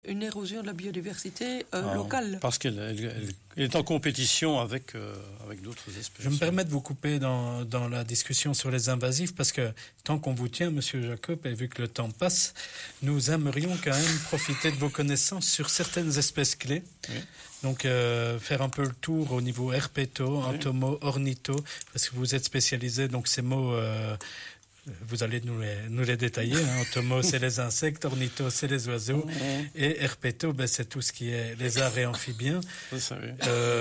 Une érosion de la biodiversité locale. Parce qu'elle est en compétition avec d'autres espèces. Je me permets de vous couper dans la discussion sur les invasifs parce que tant qu'on vous tient, Monsieur Jacob, et vu que le temps passe, nous aimerions quand même profiter de vos connaissances sur certaines espèces clés. Oui. Donc faire un peu le tour au niveau herpéto, entomo, ornitho, parce que vous êtes spécialisé, donc ces mots... vous allez nous les détailler. Entomo, c'est les insectes, ornitho, c'est les oiseaux, et herpéto, c'est tout ce qui est lézard et amphibien. Vous savez.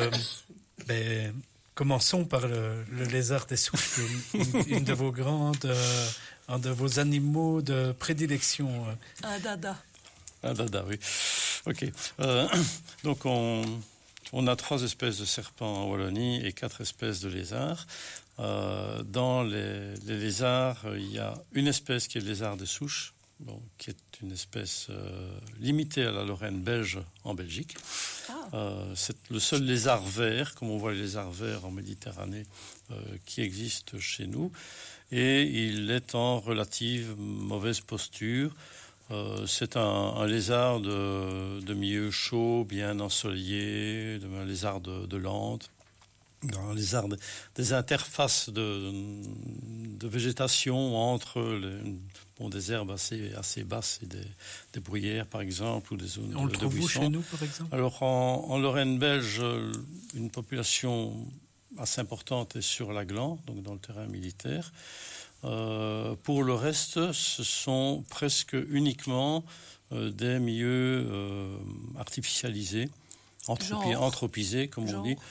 Commençons par le lézard des souches, une de vos grandes, un de vos animaux de prédilection. Un dada. Un dada, oui. Ok. Donc on a 3 espèces de serpents en Wallonie et 4 espèces de lézards. Dans les lézards, il y a une espèce qui est le lézard des souches, qui est une espèce limitée à la Lorraine belge en Belgique. C'est le seul lézard vert, comme on voit les lézards verts en Méditerranée, qui existe chez nous. Et il est en relative mauvaise posture. C'est un lézard de milieu chaud, bien ensoleillé, un lézard de landes. Un lézard des interfaces de végétation entre des herbes assez basses et des bruyères, par exemple, ou des zones de buissons. On le trouve où chez nous, par exemple? Alors, en Lorraine belge, une population assez importante est sur la Gland, donc dans le terrain militaire. Pour le reste, ce sont presque uniquement des milieux artificialisés. Anthropisés, comme on dit.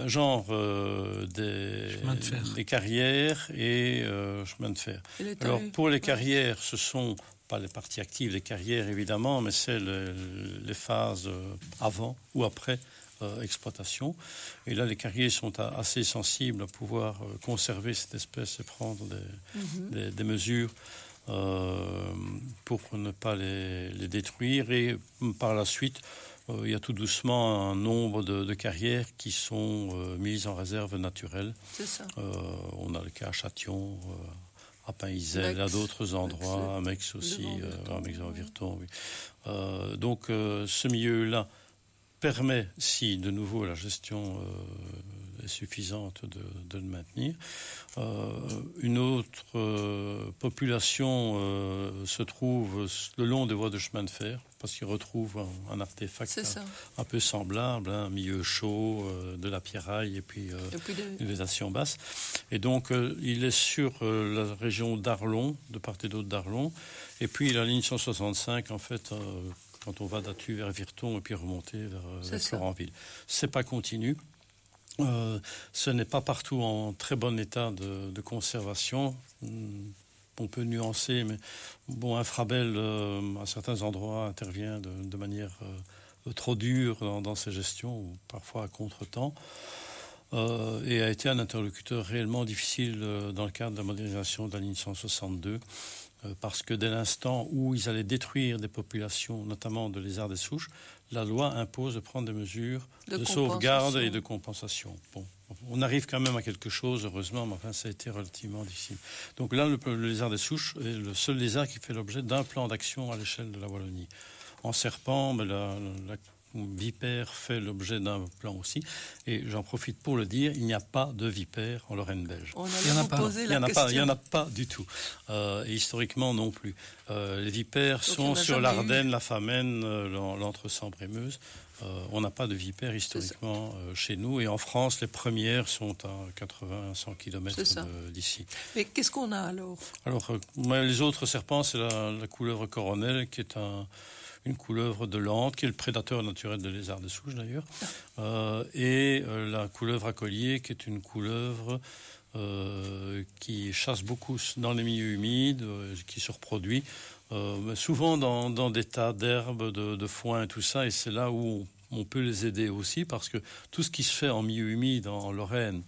Des carrières et chemins de fer. Alors, pour les carrières, ce sont pas les parties actives des carrières, évidemment, mais c'est les phases avant ou après exploitation. Et là, les carriers sont assez sensibles à pouvoir conserver cette espèce et prendre des mesures pour ne pas les détruire. Et par la suite, il y a tout doucement un nombre de carrières qui sont mises en réserve naturelle. C'est ça. On a le cas à Châtillon, à Pain-Isel, à d'autres endroits, à Mex aussi, à Mex-en-Virton. Oui. Donc ce milieu-là permet, si de nouveau la gestion est suffisante, de le maintenir. Une autre population se trouve le long des voies de chemin de fer, parce qu'ils retrouvent un artefact un peu semblable, un milieu chaud, de la pierraille et puis une végétation basse. Et donc il est sur la région d'Arlon, de part et d'autre d'Arlon, et puis la ligne 165 en fait. Quand on va d'Attu vers Virton et puis remonter vers Florenville. C'est pas continu. Ce n'est pas partout en très bon état de conservation. On peut nuancer, mais un frabel à certains endroits intervient de manière trop dure dans ses gestions, ou parfois à contre-temps. Et a été un interlocuteur réellement difficile dans le cadre de la modernisation de la ligne 162. Parce que dès l'instant où ils allaient détruire des populations, notamment de lézards des souches, la loi impose de prendre des mesures de sauvegarde et de compensation. Bon, on arrive quand même à quelque chose, heureusement, mais enfin, ça a été relativement difficile. Donc là, le lézard des souches est le seul lézard qui fait l'objet d'un plan d'action à l'échelle de la Wallonie. En serpent, la vipère fait l'objet d'un plan aussi. Et j'en profite pour le dire, il n'y a pas de vipère en Lorraine belge. Il n'y en a pas du tout. Et historiquement non plus. Les vipères sont sur l'Ardenne, la Famenne, l'Entre-Sambre-et-Meuse. On n'a pas de vipères historiquement chez nous. Et en France, les premières sont à 80-100 km d'ici. Mais qu'est-ce qu'on a alors? Alors, les autres serpents, c'est la couleuvre coronelle, qui est une couleuvre de Lande, qui est le prédateur naturel des lézards de souche d'ailleurs, et la couleuvre à collier, qui est une couleuvre qui chasse beaucoup dans les milieux humides, qui se reproduit, souvent dans des tas d'herbes, de foin et tout ça, et c'est là où on peut les aider aussi, parce que tout ce qui se fait en milieu humide, en Lorraine,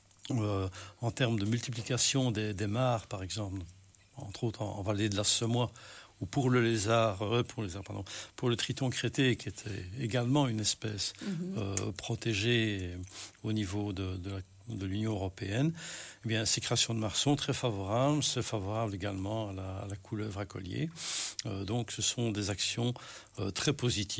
en termes de multiplication des mares, par exemple, entre autres en vallée de la Semois, ou pour le triton crété, qui était également une espèce protégée au niveau de l'Union européenne, eh bien, ces créations de mares sont très favorables. C'est favorable également à la couleuvre à collier. Donc, ce sont des actions très positives